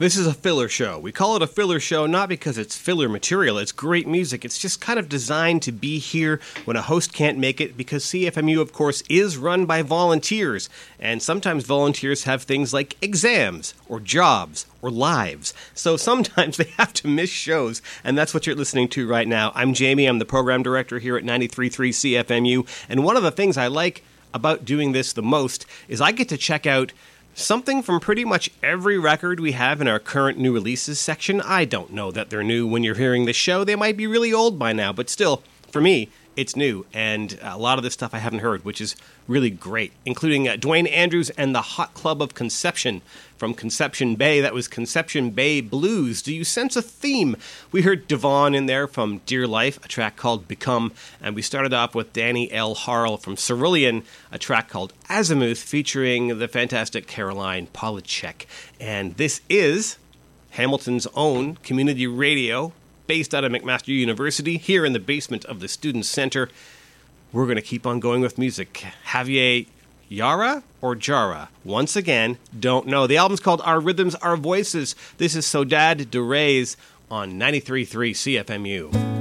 This is a filler show. We call it a filler show not because it's filler material, it's great music. It's just kind of designed to be here when a host can't make it, because CFMU, of course, is run by volunteers. And sometimes volunteers have things like exams, or jobs, or lives. So sometimes they have to miss shows, and that's what you're listening to right now. I'm Jamie, I'm the program director here at 93.3 CFMU, and one of the things I like about doing this the most is I get to check out something from pretty much every record we have in our current new releases section. I don't know that they're new when you're hearing this show. They might be really old by now, but still, for me, it's new. And a lot of this stuff I haven't heard, which is really great, including Dwayne Andrews and the Hot Club of Conception from Conception Bay. That was Conception Bay Blues. Do you sense a theme? We heard Devon in there from Dear Life, a track called Become, and we started off with Danny L. Harl from Cerulean, a track called Azimuth featuring the fantastic Caroline Polachek. And this is Hamilton's own community radio, based out of McMaster University, here in the basement of the Student Center. We're going to keep on going with music. Javier Yara or Jara? Once again, don't know. The album's called Our Rhythms, Our Voices. This is Saudade de Reis on 93.3 CFMU.